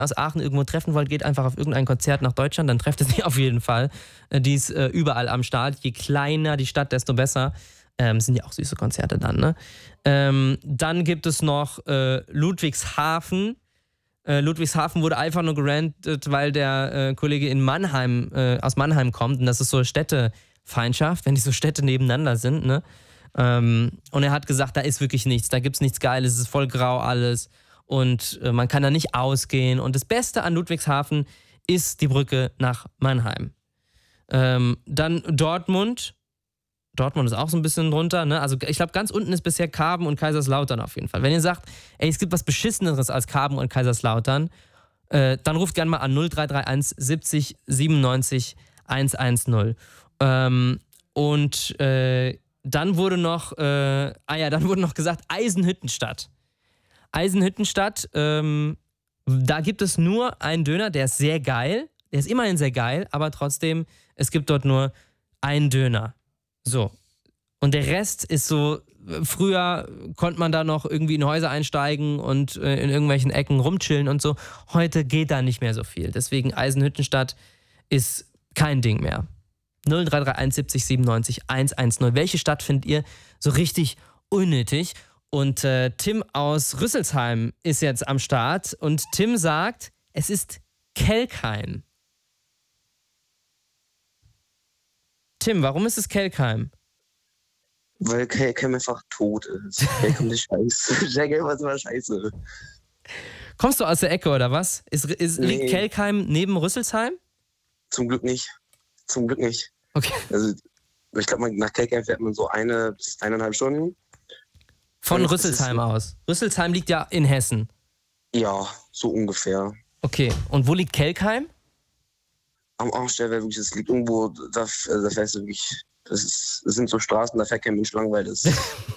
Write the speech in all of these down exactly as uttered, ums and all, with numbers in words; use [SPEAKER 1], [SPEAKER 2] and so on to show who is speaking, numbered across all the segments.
[SPEAKER 1] aus Aachen irgendwo treffen wollt, geht einfach auf irgendein Konzert nach Deutschland, dann trefft ihr sie auf jeden Fall. Die ist äh, überall am Start. Je kleiner die Stadt, desto besser. Ähm, sind ja auch süße Konzerte dann, ne? Ähm, dann gibt es noch äh, Ludwigshafen. Äh, Ludwigshafen wurde einfach nur gerantet, weil der äh, Kollege in Mannheim, äh, aus Mannheim kommt. Und das ist so Städtefeindschaft, wenn die so Städte nebeneinander sind, ne? Ähm, und er hat gesagt, da ist wirklich nichts, da gibt es nichts Geiles, es ist voll grau alles. Und äh, man kann da nicht ausgehen. Und das Beste an Ludwigshafen ist die Brücke nach Mannheim. Ähm, dann Dortmund. Dortmund ist auch so ein bisschen drunter. Ne? Also ich glaube, ganz unten ist bisher Karben und Kaiserslautern auf jeden Fall. Wenn ihr sagt, ey, es gibt was Beschisseneres als Karben und Kaiserslautern, äh, dann ruft gerne mal an null drei drei eins siebzig siebenundneunzig hundertzehn. Ähm, und äh, dann wurde noch, äh, ah ja, dann wurde noch gesagt, Eisenhüttenstadt. Eisenhüttenstadt, ähm, da gibt es nur einen Döner, der ist sehr geil. Der ist immerhin sehr geil, aber trotzdem, es gibt dort nur einen Döner. So. Und der Rest ist so, früher konnte man da noch irgendwie in Häuser einsteigen und äh, in irgendwelchen Ecken rumchillen und so. Heute geht da nicht mehr so viel. Deswegen Eisenhüttenstadt ist kein Ding mehr. null drei drei eins siebzig siebenundneunzig hundertzehn. Welche Stadt findet ihr so richtig unnötig? Und äh, Tim aus Rüsselsheim ist jetzt am Start und Tim sagt, es ist Kelkheim. Tim, warum ist es Kelkheim?
[SPEAKER 2] Weil Kelkheim einfach tot ist. Kelkheim ist scheiße. Kelkheim ist immer scheiße.
[SPEAKER 1] Kommst du aus der Ecke oder was? Ist, ist,
[SPEAKER 2] nee.
[SPEAKER 1] Liegt Kelkheim neben Rüsselsheim?
[SPEAKER 2] Zum Glück nicht. Zum Glück nicht.
[SPEAKER 1] Okay.
[SPEAKER 2] Also ich glaube, nach Kelkheim fährt man so eine bis eineinhalb Stunden.
[SPEAKER 1] Von
[SPEAKER 2] Und
[SPEAKER 1] Rüsselsheim
[SPEAKER 2] ist,
[SPEAKER 1] aus. Rüsselsheim liegt ja in Hessen.
[SPEAKER 2] Ja, so ungefähr.
[SPEAKER 1] Okay, und wo liegt Kelkheim?
[SPEAKER 2] Am Arsch der Welt, wirklich, das liegt irgendwo, da, da fährst du wirklich, das, ist, das sind so Straßen, da fährt kein Mensch lang, weil das, das,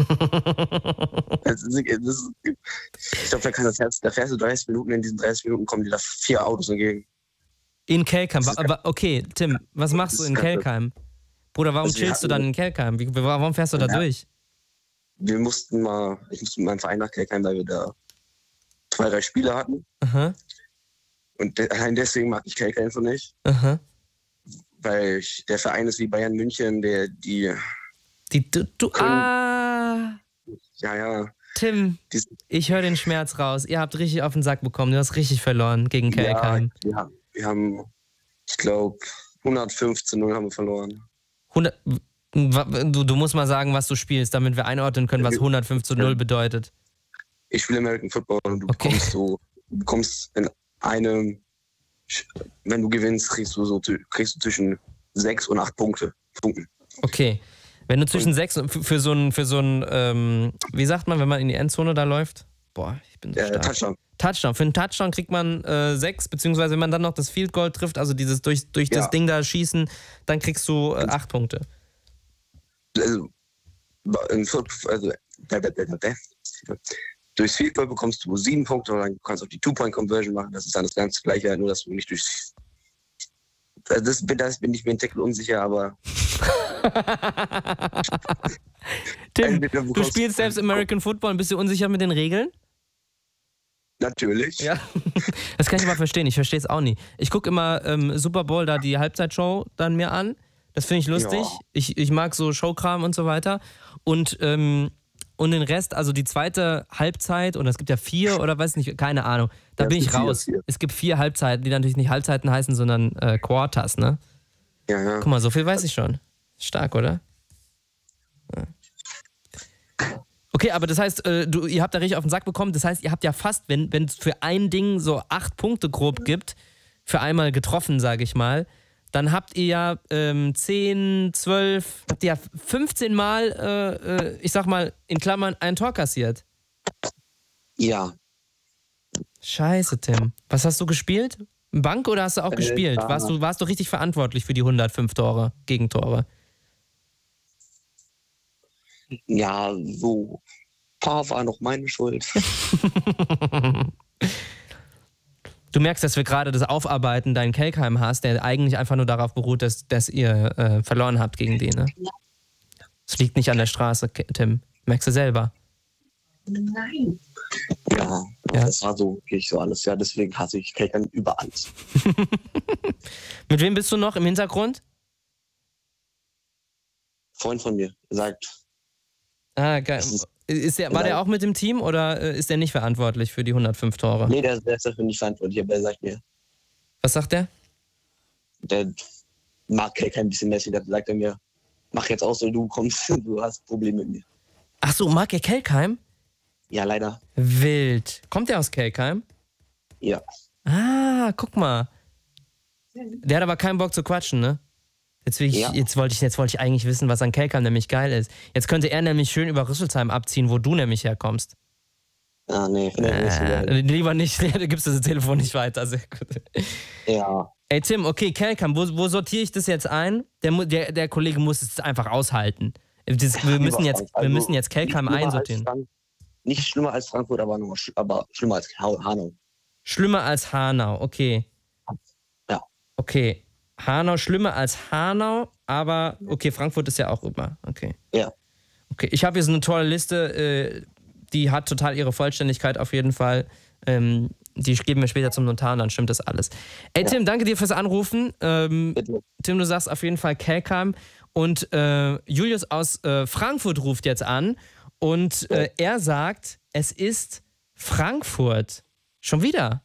[SPEAKER 2] das ich glaube, da, kann das Herz, da fährst du dreißig Minuten, in diesen dreißig Minuten kommen dir da vier Autos entgegen.
[SPEAKER 1] In Kelkheim, aber okay, Tim, was machst du in Kelkheim? Bruder, warum also chillst du dann in Kelkheim? Wie, warum fährst du da ja. durch?
[SPEAKER 2] Wir mussten mal, ich musste mit meinem Verein nach Kelkheim, weil wir da zwei, drei Spiele hatten.
[SPEAKER 1] Aha.
[SPEAKER 2] Und de- allein deswegen mag ich Kelkheim so nicht.
[SPEAKER 1] Aha.
[SPEAKER 2] Weil ich, der Verein ist wie Bayern München, der die...
[SPEAKER 1] Die, du, du ah!
[SPEAKER 2] Ja, ja.
[SPEAKER 1] Tim, die, ich höre den Schmerz raus. Ihr habt richtig auf den Sack bekommen. Du hast richtig verloren gegen Kelkheim.
[SPEAKER 2] Ja, ja, wir haben, ich glaube, hundertfünfzehn null haben wir verloren.
[SPEAKER 1] hundert Du, du musst mal sagen, was du spielst, damit wir einordnen können, was hundertfünfzehn null bedeutet.
[SPEAKER 2] Ich spiele American Football und du
[SPEAKER 1] okay.
[SPEAKER 2] bekommst so, du bekommst in einem, wenn du gewinnst, kriegst du so kriegst du zwischen sechs und acht Punkte. Punkten.
[SPEAKER 1] Okay. Wenn du zwischen sechs und für so ein, für so ein, ähm, wie sagt man, wenn man in die Endzone da läuft? Boah, ich bin so
[SPEAKER 2] äh,
[SPEAKER 1] stark.
[SPEAKER 2] Touchdown.
[SPEAKER 1] Touchdown. Für einen Touchdown kriegt man äh, sechs, beziehungsweise wenn man dann noch das Field Goal trifft, also dieses durch, durch ja. das Ding da schießen, dann kriegst du äh, acht Punkte.
[SPEAKER 2] Also, also durchs Field Goal bekommst du sieben Punkte und dann kannst du auch die Two-Point-Conversion machen. Das ist dann das ganz Gleiche, nur dass du nicht durch... Also das, das bin ich mir ein Tackle unsicher, aber...
[SPEAKER 1] Tim, du spielst selbst American Football und bist du unsicher mit den Regeln?
[SPEAKER 2] Natürlich.
[SPEAKER 1] Ja, das kann ich mal verstehen. Ich verstehe es auch nie. Ich gucke immer ähm, Super Bowl, da die Halbzeitshow dann mir an. Das finde ich lustig. Ja. Ich, ich mag so Showkram und so weiter. Und, ähm, und den Rest, also die zweite Halbzeit, und es gibt ja vier oder weiß nicht, keine Ahnung. Da ja, bin ich raus. Vier, vier. Es gibt vier Halbzeiten, die natürlich nicht Halbzeiten heißen, sondern äh, Quarters, ne?
[SPEAKER 2] Ja, ja.
[SPEAKER 1] Guck mal, so viel weiß ich schon. Stark, oder? Ja. Okay, aber das heißt, äh, du, ihr habt da richtig auf den Sack bekommen. Das heißt, ihr habt ja fast, wenn es für ein Ding so acht Punkte grob gibt, für einmal getroffen, sage ich mal, dann habt ihr ja ähm, zehn, zwölf, habt ihr ja fünfzehn Mal, äh, äh, ich sag mal, in Klammern ein Tor kassiert.
[SPEAKER 2] Ja.
[SPEAKER 1] Scheiße, Tim. Was hast du gespielt? Bank oder hast du auch äh, gespielt?
[SPEAKER 2] Ja.
[SPEAKER 1] Warst du, warst du richtig verantwortlich für die hundertfünf Tore, Gegentore?
[SPEAKER 2] Ja, so. Ein paar war noch meine Schuld.
[SPEAKER 1] Du merkst, dass wir gerade das Aufarbeiten deinen Kelkheim hast, der eigentlich einfach nur darauf beruht, dass, dass ihr äh, verloren habt gegen die, ne? Es liegt nicht an der Straße, Tim. Merkst du selber?
[SPEAKER 2] Nein. Ja,
[SPEAKER 1] Ja.
[SPEAKER 2] das war so, gehe ich so alles. Ja, deswegen hasse ich Kelkheim über alles.
[SPEAKER 1] Mit wem bist du noch im Hintergrund?
[SPEAKER 2] Freund von mir sagt,
[SPEAKER 1] Ah, geil.
[SPEAKER 2] das ist,
[SPEAKER 1] Ist der, war der auch mit dem Team oder äh, ist der nicht verantwortlich für die hundertfünf Tore?
[SPEAKER 2] nee, der, der ist dafür nicht verantwortlich, aber er sagt mir,
[SPEAKER 1] Was sagt der?
[SPEAKER 2] der mag Kelkheim ein bisschen Messi, da sagt er mir, mach jetzt auch so, du kommst, du hast Probleme mit mir.
[SPEAKER 1] Ach so, mag er Kelkheim?
[SPEAKER 2] Ja, leider.
[SPEAKER 1] Wild. Kommt der aus Kelkheim?
[SPEAKER 2] Ja.
[SPEAKER 1] Ah, guck mal. Der hat aber keinen Bock zu quatschen, ne? Jetzt, will ich,
[SPEAKER 2] Ja.
[SPEAKER 1] jetzt, wollte ich, jetzt wollte ich eigentlich wissen, was an Kelkheim nämlich geil ist. Jetzt könnte er nämlich schön über Rüsselsheim abziehen, wo du nämlich herkommst.
[SPEAKER 2] Ah, nee, nee, nee, nicht so
[SPEAKER 1] Äh,
[SPEAKER 2] geil.
[SPEAKER 1] lieber nicht, du gibst das Telefon nicht weiter. Sehr gut.
[SPEAKER 2] Ja.
[SPEAKER 1] Ey Tim, okay, Kelkheim, wo, wo sortiere ich das jetzt ein? Der, mu- der, der Kollege muss es einfach aushalten. Das, wir, müssen jetzt, wir
[SPEAKER 2] Also,
[SPEAKER 1] müssen jetzt Kelkheim
[SPEAKER 2] nicht schlimmer als
[SPEAKER 1] einsortieren.
[SPEAKER 2] Frank- Nicht schlimmer als Frankfurt, aber, nur, sch- aber schlimmer als Ha- Hanau.
[SPEAKER 1] Schlimmer als Hanau, okay.
[SPEAKER 2] Ja.
[SPEAKER 1] Okay. Hanau schlimmer als Hanau, aber okay, Frankfurt ist ja auch immer. Okay.
[SPEAKER 2] Ja.
[SPEAKER 1] Okay, ich habe hier so eine tolle Liste, äh, die hat total ihre Vollständigkeit auf jeden Fall. Ähm, die geben wir später zum Notar und dann stimmt das alles. Ey
[SPEAKER 2] Ja.
[SPEAKER 1] Tim, danke dir fürs Anrufen. Ähm,
[SPEAKER 2] Bitte.
[SPEAKER 1] Tim, du sagst auf jeden Fall Kelkheim. Und äh, Julius aus äh, Frankfurt ruft jetzt an und äh, er sagt, es ist Frankfurt. Schon wieder.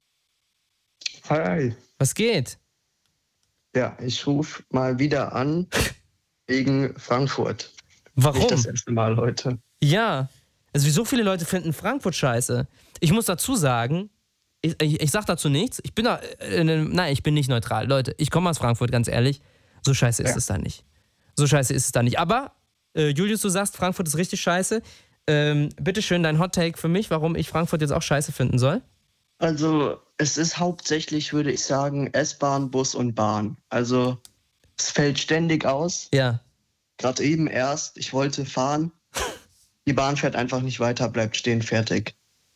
[SPEAKER 3] Hi.
[SPEAKER 1] Was geht?
[SPEAKER 3] Ja, ich rufe mal wieder an wegen Frankfurt.
[SPEAKER 1] Warum?
[SPEAKER 3] Nicht das erste Mal heute.
[SPEAKER 1] Ja, also wie so viele Leute finden Frankfurt scheiße. Ich muss dazu sagen, ich, ich, ich sag dazu nichts. Ich bin da, äh, nein, ich bin nicht neutral. Leute, ich komme aus Frankfurt, ganz ehrlich. So scheiße ist
[SPEAKER 3] Ja.
[SPEAKER 1] es da nicht. So scheiße ist es da nicht. Aber, äh, Julius, du sagst, Frankfurt ist richtig scheiße. Ähm, bitteschön, dein Hot Take für mich, warum ich Frankfurt jetzt auch scheiße finden soll.
[SPEAKER 3] Also, es ist hauptsächlich, würde ich sagen, S-Bahn, Bus und Bahn. Also, es fällt ständig aus.
[SPEAKER 1] Ja.
[SPEAKER 3] Gerade eben erst, ich wollte fahren. Die Bahn fährt einfach nicht weiter, bleibt stehen, fertig.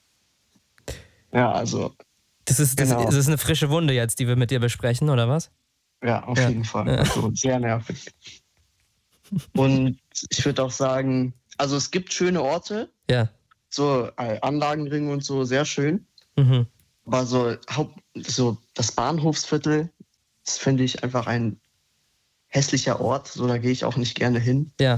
[SPEAKER 3] Ja, also,
[SPEAKER 1] Das ist, das,
[SPEAKER 3] Genau.
[SPEAKER 1] das ist eine frische Wunde jetzt, die wir mit dir besprechen, oder was?
[SPEAKER 3] ja, auf
[SPEAKER 1] Ja.
[SPEAKER 3] jeden Fall.
[SPEAKER 1] Ja.
[SPEAKER 3] Also, sehr nervig. Und ich würde auch sagen, also es gibt schöne Orte,
[SPEAKER 1] Ja.
[SPEAKER 3] so äh, Anlagenring und so, sehr schön.
[SPEAKER 1] Mhm.
[SPEAKER 3] Aber so, Haupt, so das Bahnhofsviertel, das finde ich einfach ein hässlicher Ort. So, da gehe ich auch nicht gerne hin.
[SPEAKER 1] Ja.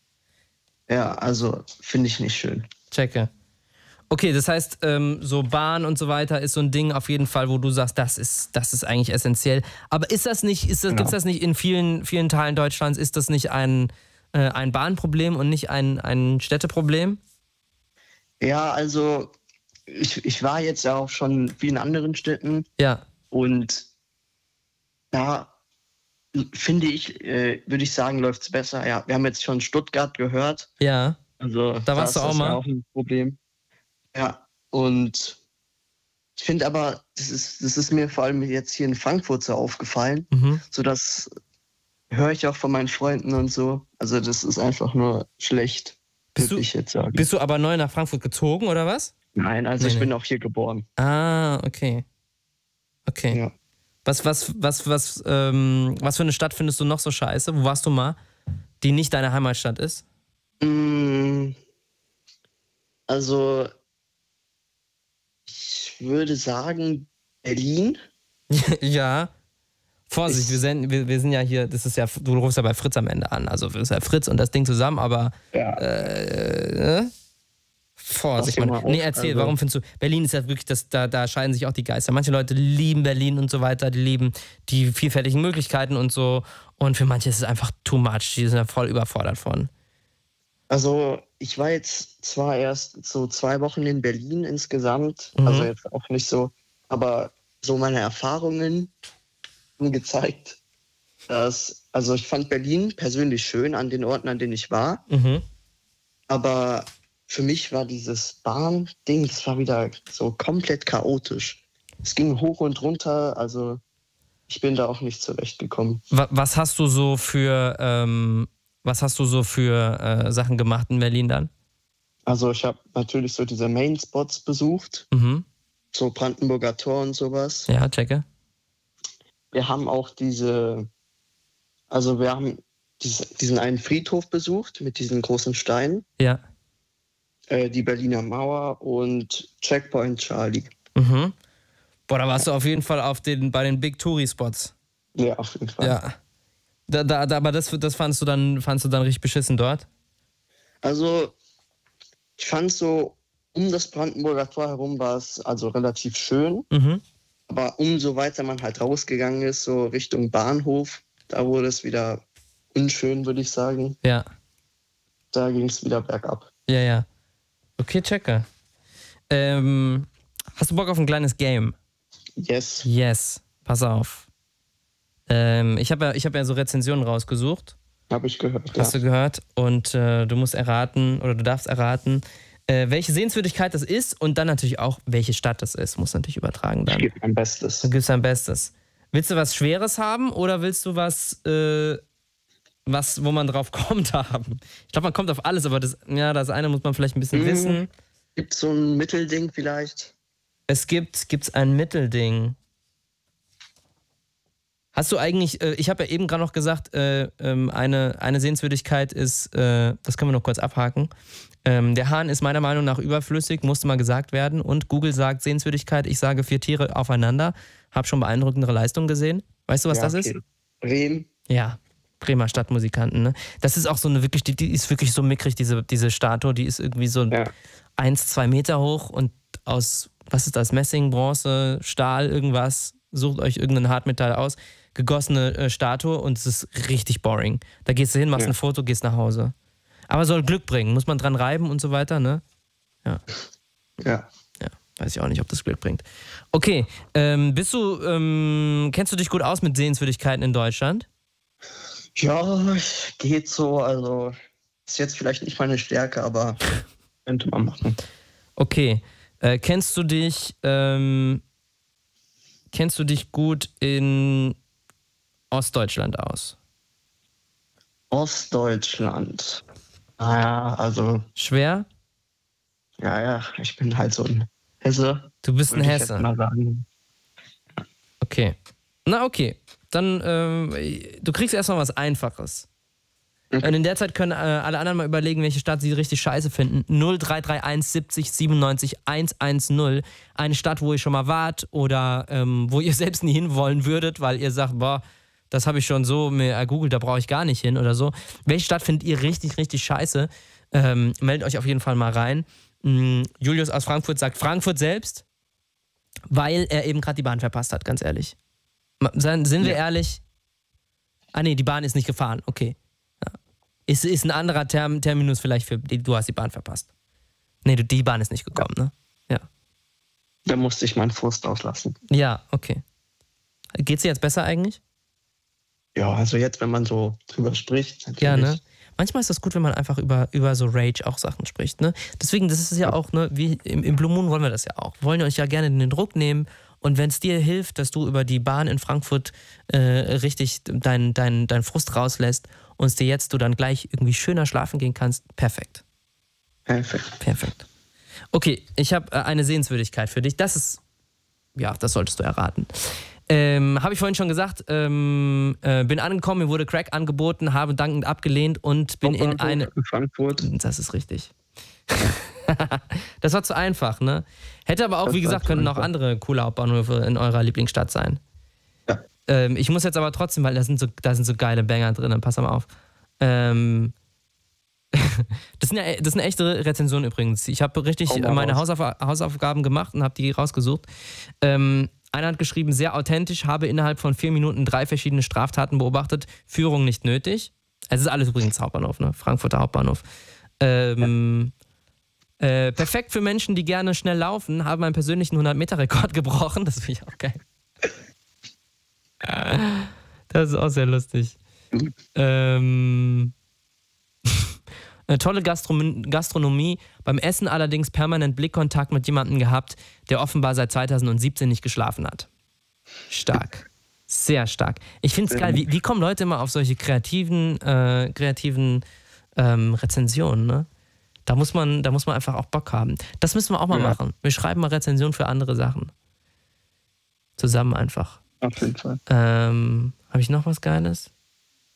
[SPEAKER 3] Ja, also finde ich nicht schön.
[SPEAKER 1] Checke. Okay, das heißt, ähm, so Bahn und so weiter ist so ein Ding auf jeden Fall, wo du sagst, das ist, das ist eigentlich essentiell. Aber ist das nicht, ist das,
[SPEAKER 3] Genau.
[SPEAKER 1] gibt's das nicht in vielen, vielen Teilen Deutschlands, ist das nicht ein, äh, ein Bahnproblem und nicht ein, ein Städteproblem?
[SPEAKER 3] Ja, also ich, ich war jetzt ja auch schon in vielen anderen Städten
[SPEAKER 1] Ja.
[SPEAKER 3] und da finde ich, äh, würde ich sagen, läuft es besser. Ja, wir haben jetzt schon Stuttgart gehört.
[SPEAKER 1] Ja.
[SPEAKER 3] Also
[SPEAKER 1] Da warst
[SPEAKER 3] ist
[SPEAKER 1] du auch
[SPEAKER 3] das
[SPEAKER 1] mal?
[SPEAKER 3] ja auch ein Problem. Ja, und ich finde aber, das ist, das ist mir vor allem jetzt hier in Frankfurt so aufgefallen,
[SPEAKER 1] Mhm.
[SPEAKER 3] so das höre ich auch von meinen Freunden und so. Also das ist einfach nur schlecht,
[SPEAKER 1] Bist
[SPEAKER 3] würde
[SPEAKER 1] du-
[SPEAKER 3] ich jetzt sagen.
[SPEAKER 1] Bist du aber neu nach Frankfurt gezogen, oder was?
[SPEAKER 3] Nein, also
[SPEAKER 1] Nee,
[SPEAKER 3] ich
[SPEAKER 1] nee.
[SPEAKER 3] bin auch hier geboren.
[SPEAKER 1] Ah, okay. Okay.
[SPEAKER 3] Ja.
[SPEAKER 1] Was, was, was, was, ähm, was für eine Stadt findest du noch so scheiße? Wo warst du mal, die nicht deine Heimatstadt ist?
[SPEAKER 3] Mm, Also ich würde sagen Berlin.
[SPEAKER 1] Ja. Vorsicht,
[SPEAKER 3] Ich-
[SPEAKER 1] wir sind, wir, wir sind ja hier, das ist ja, du rufst ja bei Fritz am Ende an. Also das ist ja Fritz und das Ding zusammen, aber
[SPEAKER 3] Ja.
[SPEAKER 1] äh, äh, Vorsicht,
[SPEAKER 3] Pass dir
[SPEAKER 1] Mann.
[SPEAKER 3] mal
[SPEAKER 1] Nee,
[SPEAKER 3] auf,
[SPEAKER 1] erzähl,
[SPEAKER 3] also-
[SPEAKER 1] warum findest du, Berlin ist ja wirklich, das, da, da scheiden sich auch die Geister. Manche Leute lieben Berlin und so weiter, die lieben die vielfältigen Möglichkeiten und so. Und für manche ist es einfach too much, die sind ja voll überfordert von.
[SPEAKER 3] Also ich war jetzt zwar erst so zwei Wochen in Berlin insgesamt,
[SPEAKER 1] Mhm.
[SPEAKER 3] also jetzt auch nicht so, aber so meine Erfahrungen haben gezeigt, dass, also ich fand Berlin persönlich schön an den Orten, an denen ich war,
[SPEAKER 1] Mhm.
[SPEAKER 3] aber für mich war dieses Bahn-Ding, das war wieder so komplett chaotisch. Es ging hoch und runter, also ich bin da auch nicht zurechtgekommen.
[SPEAKER 1] Wa- Was hast du so für, ähm, was hast du so für äh, Sachen gemacht in Berlin dann?
[SPEAKER 3] Also ich habe natürlich so diese Main-Spots besucht,
[SPEAKER 1] Mhm.
[SPEAKER 3] so Brandenburger Tor und sowas.
[SPEAKER 1] Ja, checke.
[SPEAKER 3] Wir haben auch diese, also wir haben diese, diesen einen Friedhof besucht mit diesen großen Steinen.
[SPEAKER 1] Ja.
[SPEAKER 3] Äh, die Berliner Mauer und Checkpoint Charlie.
[SPEAKER 1] Mhm. Boah, da warst du auf jeden Fall auf den, bei den Big Touri-Spots.
[SPEAKER 3] Ja, auf jeden Fall.
[SPEAKER 1] Ja. Da, da, da, aber das, das fandst du dann, fandst du dann richtig beschissen dort?
[SPEAKER 3] Also, ich fand so, um das Brandenburger Tor herum war es also relativ schön.
[SPEAKER 1] Mhm.
[SPEAKER 3] Aber umso weiter man halt rausgegangen ist, so Richtung Bahnhof, da wurde es wieder unschön, würde ich sagen.
[SPEAKER 1] Ja.
[SPEAKER 3] Da ging es wieder bergab.
[SPEAKER 1] Ja, ja. Okay, checke. Ähm, hast du Bock auf ein kleines Game?
[SPEAKER 3] Yes.
[SPEAKER 1] Yes. Pass auf. Ähm, ich habe ja, ich hab ja so Rezensionen rausgesucht.
[SPEAKER 3] Habe ich gehört,
[SPEAKER 1] Hast
[SPEAKER 3] ja.
[SPEAKER 1] du gehört? Und äh, du musst erraten, oder du darfst erraten, äh, welche Sehenswürdigkeit das ist und dann natürlich auch, welche Stadt das ist. Muss natürlich übertragen dann.
[SPEAKER 3] Ich gebe mein Bestes.
[SPEAKER 1] Du gibst dein Bestes. Willst du was Schweres haben oder willst du was, äh, was wo man drauf kommt, haben? Ich glaube, man kommt auf alles, aber das, ja, das eine muss man vielleicht ein bisschen
[SPEAKER 3] Hm.
[SPEAKER 1] wissen.
[SPEAKER 3] Gibt es so ein Mittelding vielleicht?
[SPEAKER 1] Es gibt gibt's ein Mittelding. Hast du eigentlich, äh, ich habe ja eben gerade noch gesagt, äh, ähm, eine, eine Sehenswürdigkeit ist, äh, das können wir noch kurz abhaken, ähm, der Hahn ist meiner Meinung nach überflüssig, musste mal gesagt werden und Google sagt Sehenswürdigkeit, ich sage vier Tiere aufeinander, habe schon beeindruckendere Leistungen gesehen. Weißt du, was
[SPEAKER 3] ja,
[SPEAKER 1] das
[SPEAKER 3] okay.
[SPEAKER 1] ist?
[SPEAKER 3] Bremen.
[SPEAKER 1] Ja, Bremer Stadtmusikanten, ne? Das ist auch so eine wirklich, die, die ist wirklich so mickrig, diese, diese Statue, die ist irgendwie so
[SPEAKER 3] Ja.
[SPEAKER 1] eins, zwei Meter hoch und aus, was ist das, Messing, Bronze, Stahl, irgendwas, sucht euch irgendein Hartmetall aus, gegossene äh, Statue und es ist richtig boring. Da gehst du hin, machst
[SPEAKER 3] Ja.
[SPEAKER 1] ein Foto, gehst nach Hause. Aber soll Glück bringen, muss man dran reiben und so weiter, ne? Ja,
[SPEAKER 3] Ja.
[SPEAKER 1] ja, weiß ich auch nicht, ob das Glück bringt. Okay, ähm, bist du, ähm, kennst du dich gut aus mit Sehenswürdigkeiten in Deutschland?
[SPEAKER 3] Ja, geht so. Also ist jetzt vielleicht nicht meine Stärke, aber könnte man machen.
[SPEAKER 1] Okay, äh, kennst du dich, ähm, kennst du dich gut in Ostdeutschland aus?
[SPEAKER 3] Ostdeutschland. Naja, also,
[SPEAKER 1] Schwer?
[SPEAKER 3] ja, ja, ich bin halt so ein Hesse.
[SPEAKER 1] Du bist ein
[SPEAKER 3] würde ich jetzt
[SPEAKER 1] Hesse.
[SPEAKER 3] mal sagen.
[SPEAKER 1] Okay. Na okay. Dann, ähm, du kriegst erstmal was Einfaches.
[SPEAKER 3] Okay.
[SPEAKER 1] Und in der Zeit können äh, alle anderen mal überlegen, welche Stadt sie richtig scheiße finden. null drei drei eins siebzig siebenundneunzig hundertzehn. Eine Stadt, wo ihr schon mal wart oder ähm, wo ihr selbst nie hinwollen würdet, weil ihr sagt, boah, das habe ich schon so mir ergoogelt, da brauche ich gar nicht hin oder so. Welche Stadt findet ihr richtig, richtig scheiße? Ähm, meldet euch auf jeden Fall mal rein. Mm, Julius aus Frankfurt sagt Frankfurt selbst, weil er eben gerade die Bahn verpasst hat, ganz ehrlich. Ma- Seien- Sind wir
[SPEAKER 3] Ja.
[SPEAKER 1] ehrlich? Ah nee, die Bahn ist nicht gefahren, okay. Ja. Ist, ist ein anderer Term, Terminus vielleicht für, die- du hast die Bahn verpasst. Nee, du, die Bahn ist nicht gekommen, ne? Ja.
[SPEAKER 3] Da musste ich meinen Frust auslassen.
[SPEAKER 1] Ja, okay. Geht's dir jetzt besser eigentlich?
[SPEAKER 3] Ja, also jetzt, wenn man so drüber spricht.
[SPEAKER 1] Ja,
[SPEAKER 3] natürlich.
[SPEAKER 1] ne? Manchmal ist das gut, wenn man einfach über, über so Rage auch Sachen spricht, ne? Deswegen, das ist ja auch, ne, wie im, im Blue Moon wollen wir das ja auch. Wir wollen euch ja gerne den Druck nehmen und wenn es dir hilft, dass du über die Bahn in Frankfurt äh, richtig deinen dein, dein Frust rauslässt und es dir jetzt du dann gleich irgendwie schöner schlafen gehen kannst, perfekt.
[SPEAKER 3] Perfekt.
[SPEAKER 1] Perfekt. Okay, ich habe äh, eine Sehenswürdigkeit für dich. Das ist, ja, das solltest du erraten. Ähm, habe ich vorhin schon gesagt, ähm, äh, bin angekommen, mir wurde Crack angeboten, habe dankend abgelehnt und bin in eine...
[SPEAKER 3] In Frankfurt.
[SPEAKER 1] Das ist richtig. Das war zu einfach, ne? Hätte aber auch,
[SPEAKER 3] Das
[SPEAKER 1] wie
[SPEAKER 3] war
[SPEAKER 1] gesagt,
[SPEAKER 3] zu
[SPEAKER 1] können noch
[SPEAKER 3] einfach.
[SPEAKER 1] andere coole Hauptbahnhöfe in eurer Lieblingsstadt sein.
[SPEAKER 3] Ja.
[SPEAKER 1] Ähm, ich muss jetzt aber trotzdem, weil da sind so, da sind so geile Banger drin, pass mal auf. Ähm, das, sind ja, das sind echte Rezensionen übrigens. Ich habe richtig
[SPEAKER 3] Hau mal
[SPEAKER 1] meine
[SPEAKER 3] raus.
[SPEAKER 1] Hausauf Hausaufgaben gemacht und habe die rausgesucht. Ähm, einer hat geschrieben, sehr authentisch, habe innerhalb von vier Minuten drei verschiedene Straftaten beobachtet. Führung nicht nötig. Es ist alles übrigens Hauptbahnhof, ne? Frankfurter Hauptbahnhof. Ähm, äh, perfekt für Menschen, die gerne schnell laufen, habe meinen persönlichen hundert-Meter-Rekord gebrochen. Das finde ich auch geil. Das ist auch sehr lustig. Ähm, eine tolle Gastrom Gastronomie, beim Essen allerdings permanent Blickkontakt mit jemandem gehabt, der offenbar seit zweitausendsiebzehn nicht geschlafen hat. Stark. Sehr stark. Ich finde es geil, wie, wie kommen Leute immer auf solche kreativen, äh, kreativen ähm, Rezensionen, ne? Da muss man, da muss man einfach auch Bock haben. Das müssen wir auch mal
[SPEAKER 3] Ja.
[SPEAKER 1] machen. Wir schreiben mal Rezensionen für andere Sachen. Zusammen einfach.
[SPEAKER 3] Auf jeden Fall.
[SPEAKER 1] Ähm, habe ich noch was Geiles?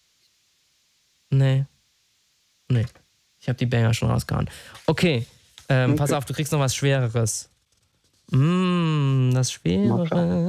[SPEAKER 1] Nee. Nee. Ich habe die Banger schon rausgehauen. Okay. Ähm,
[SPEAKER 3] Okay.
[SPEAKER 1] Pass auf, du kriegst noch was Schwereres. Mm, das Schwere.